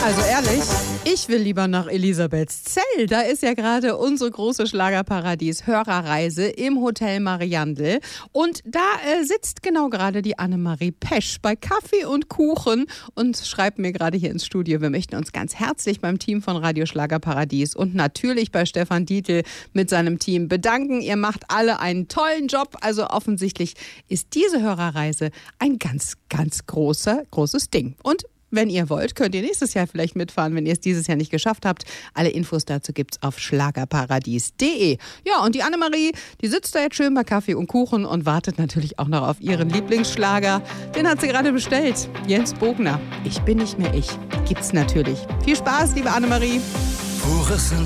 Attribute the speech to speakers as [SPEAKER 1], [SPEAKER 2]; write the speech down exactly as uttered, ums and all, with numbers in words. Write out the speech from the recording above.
[SPEAKER 1] Also ehrlich, ich will lieber nach Elisabethzell. Da ist ja gerade unsere große Schlagerparadies-Hörerreise im Hotel Mariandel. Und da äh, sitzt genau gerade die Annemarie Pesch bei Kaffee und Kuchen und schreibt mir gerade hier ins Studio, wir möchten uns ganz herzlich beim Team von Radio Schlagerparadies und natürlich bei Stefan Dietl mit seinem Team bedanken. Ihr macht alle einen tollen Job. Also offensichtlich ist diese Hörerreise ein ganz, ganz großer, großes Ding. Und wenn ihr wollt, könnt ihr nächstes Jahr vielleicht mitfahren, wenn ihr es dieses Jahr nicht geschafft habt. Alle Infos dazu gibt's auf schlagerparadies punkt de. Ja, und die Annemarie, die sitzt da jetzt schön bei Kaffee und Kuchen und wartet natürlich auch noch auf ihren Lieblingsschlager. Den hat sie gerade bestellt. Jens Bogner, Ich bin nicht mehr ich. Gibt's natürlich. Viel Spaß, liebe Annemarie.